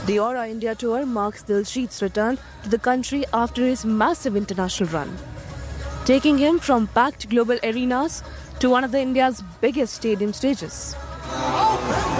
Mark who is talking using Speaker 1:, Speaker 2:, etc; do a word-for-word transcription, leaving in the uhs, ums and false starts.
Speaker 1: The Aura India Tour marks Diljit's return to the country after his massive international run, taking him from packed global arenas to one of the India's biggest stadium stages.